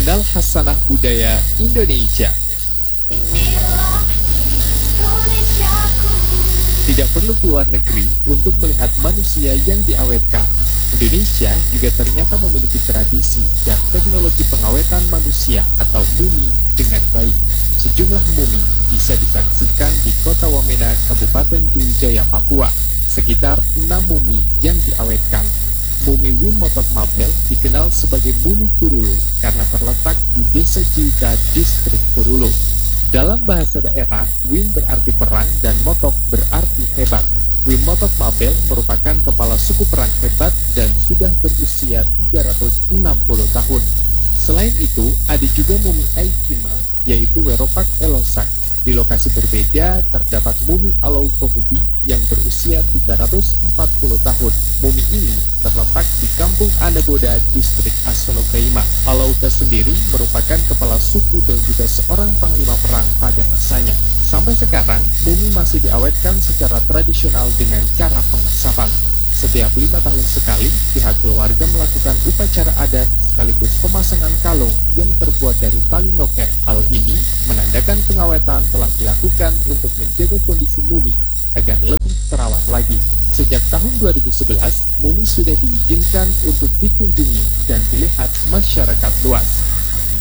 mengenal khasanah budaya Indonesia. Tidak perlu keluar negeri untuk melihat manusia yang diawetkan. Indonesia juga ternyata memiliki tradisi dan teknologi pengawetan manusia atau mumi dengan baik. Sejumlah mumi bisa disaksikan di Kota Wamena, Kabupaten Pidijaya, Papua. Sekitar 6 mumi yang diawetkan. Mumi Win Motok Mabel dikenal sebagai mumi Purulu karena terletak di Desa Ciwidey, Distrik Purulu. Dalam bahasa daerah, Win berarti perang dan Motok berarti hebat. Win Motok Mabel merupakan kepala suku perang hebat dan sudah berusia 360 tahun. Selain itu, ada juga mumi Aikima, yaitu Weropak Elosak. Di lokasi berbeda, terdapat mumi Alau Kohubi yang berusia 340 tahun. Mumi ini terletak di Kampung Anaboda, Distrik Asonokaima. Alauka sendiri merupakan kepala suku dan juga seorang panglima perang pada masanya. Sampai sekarang, mumi masih diawetkan secara tradisional dengan cara pengasapan. Setiap 5 tahun sekali, pihak keluarga melakukan upacara adat sekaligus pemasangan kalung yang terbuat dari tali noken. Hal ini menandakan pengawetan telah dilakukan untuk menjaga kondisi mumi agar lebih terawat lagi. Sejak tahun 2011, mumi sudah diizinkan untuk dikunjungi dan dilihat masyarakat luas.